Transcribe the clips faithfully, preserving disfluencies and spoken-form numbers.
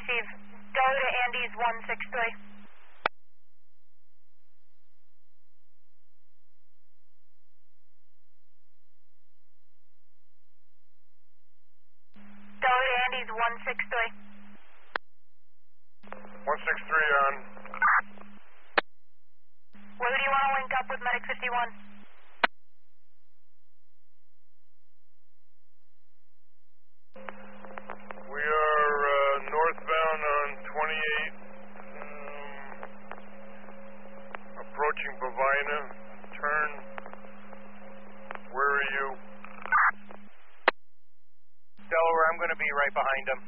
receive. Go to Andes one six three. Go to Andes one six three. one six three on. Where do you want to link up with Medic fifty-one? We are uh, northbound on twenty-eight, um, approaching Bovina. Turn. Where are you? Delaware, I'm going to be right behind him.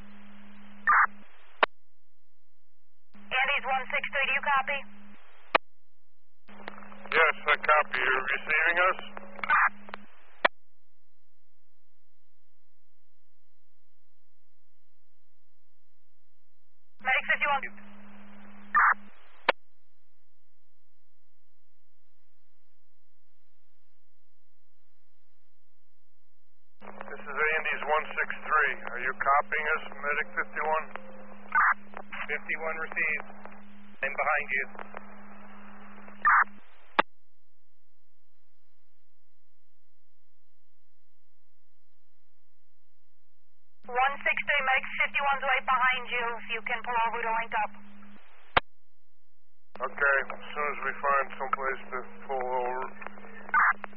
Andes one six three, do you copy? Yes, I copy. Are you receiving us? Medic fifty-one. This is Andes one six three. Are you copying us, Medic fifty-one? fifty-one received. I'm behind you. one six three, Medic fifty-one's right behind you if you can pull over to link up. Okay, as soon as we find someplace to pull over.